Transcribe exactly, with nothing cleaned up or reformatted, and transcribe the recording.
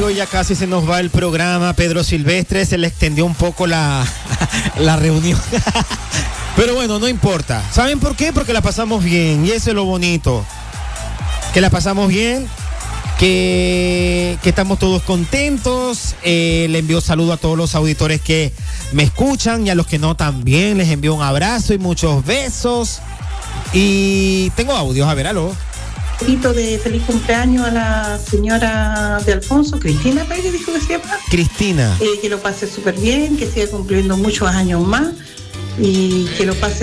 amigos, ya casi se nos va el programa. Pedro Silvestre, se le extendió un poco la, la reunión. Pero bueno, no importa. ¿Saben por qué? Porque la pasamos bien y eso es lo bonito. Que la pasamos bien, que, que estamos todos contentos. Eh, le envío saludo a todos los auditores que me escuchan y a los que no también. Les envío un abrazo y muchos besos. Y tengo audios, a ver, aló. De feliz cumpleaños a la señora de Alfonso, Cristina Pérez, dijo que se llama. Cristina. Eh, que lo pase súper bien, que siga cumpliendo muchos años más y que lo pase